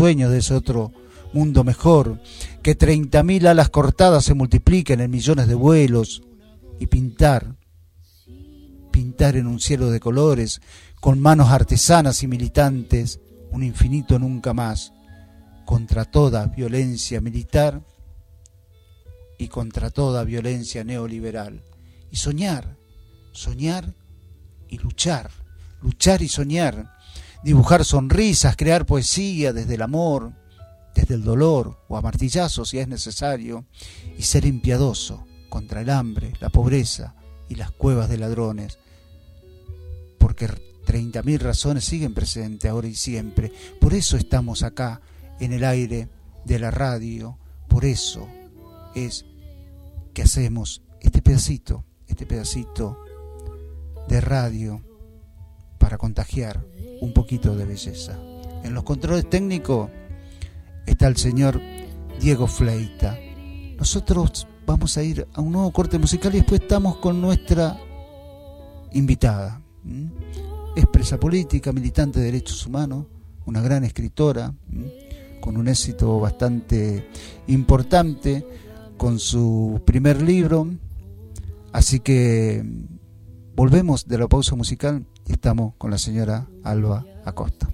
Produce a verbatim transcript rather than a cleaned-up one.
sueños de ese otro mundo mejor, que treinta mil alas cortadas se multipliquen en millones de vuelos, y pintar, pintar en un cielo de colores, con manos artesanas y militantes, un infinito nunca más, contra toda violencia militar y contra toda violencia neoliberal. Y soñar, soñar y luchar, luchar y soñar, dibujar sonrisas, crear poesía desde el amor, desde el dolor o a martillazos si es necesario, y ser impiedoso contra el hambre, la pobreza y las cuevas de ladrones, porque treinta mil razones siguen presentes ahora y siempre. Por eso estamos acá en el aire de la radio, por eso es que hacemos este pedacito, este pedacito de radio para contagiar un poquito de belleza. En los controles técnicos está el señor Diego Fleita. Nosotros vamos a ir a un nuevo corte musical y después estamos con nuestra invitada. ¿Mm? Es presa política, militante de derechos humanos, una gran escritora, ¿m? con un éxito bastante importante con su primer libro. Así que volvemos de la pausa musical y estamos con la señora Alba Acosta.